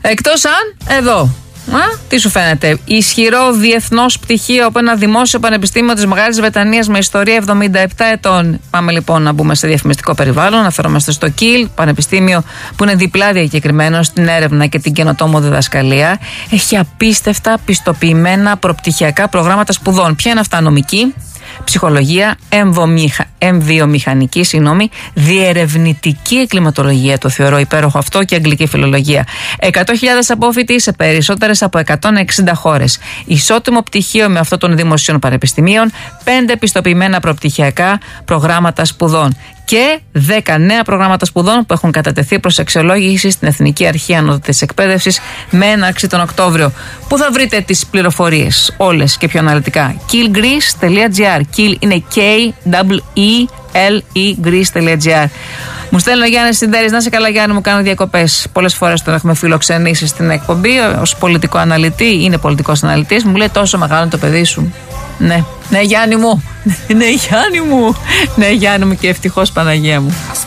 Εκτός αν, εδώ. Τι σου φαίνεται? Ισχυρό διεθνώς πτυχίο από ένα δημόσιο πανεπιστήμιο της Μεγάλης Βρετανίας με ιστορία 77 ετών. Πάμε λοιπόν να μπούμε σε διαφημιστικό περιβάλλον. Αναφερόμαστε στο Kiel, πανεπιστήμιο που είναι διπλά διακεκριμένο στην έρευνα και την καινοτόμο διδασκαλία. Έχει απίστευτα πιστοποιημένα προπτυχιακά προγράμματα σπουδών. Ποια είναι αυτά? Νομική, ψυχολογία, εμβιομηχανική, διερευνητική εκκλιματολογία, το θεωρώ υπέροχο αυτό, και αγγλική φιλολογία. 100.000 απόφοιτοι σε περισσότερες από 160 χώρες. Ισότιμο πτυχίο με αυτό των δημοσίων πανεπιστημίων, 5 πιστοποιημένα προπτυχιακά προγράμματα σπουδών και 10 νέα προγράμματα σπουδών που έχουν κατατεθεί προς αξιολόγηση στην Εθνική Αρχή Ανώτατης Εκπαίδευσης με έναρξη τον Οκτώβριο. Πού θα βρείτε τις πληροφορίες όλες και πιο αναλυτικά? KeelGreece.gr. Kiel είναι K-E-E-L-E Greece.gr. Μου στέλνει ο Γιάννης Συντέρης: να σε καλά, Γιάννη, μου κάνω διακοπές. Πολλές φορές τον έχουμε φιλοξενήσει στην εκπομπή ως πολιτικό αναλυτή. Είναι πολιτικός αναλυτής. Μου λέει: τόσο μεγάλο είναι το παιδί σου. Ναι, Γιάννη μου. Ναι, Γιάννη μου. Ναι, Γιάννη μου, και ευτυχώς, Παναγία μου.